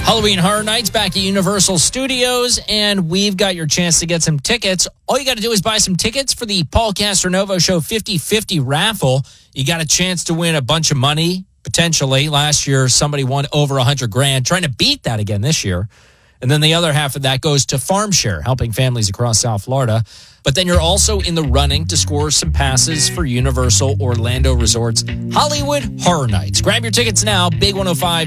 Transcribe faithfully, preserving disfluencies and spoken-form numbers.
Halloween Horror Nights back at Universal Studios, and we've got your chance to get some tickets. All you got to do is buy some tickets for the Paul Castronovo Show fifty fifty raffle. You got a chance to win a bunch of money, potentially. Last year, somebody won over one hundred grand, trying to beat that again this year. And then the other half of that goes to FarmShare, helping families across South Florida. But then you're also in the running to score some passes for Universal Orlando Resort's Hollywood Horror Nights. Grab your tickets now, Big one oh five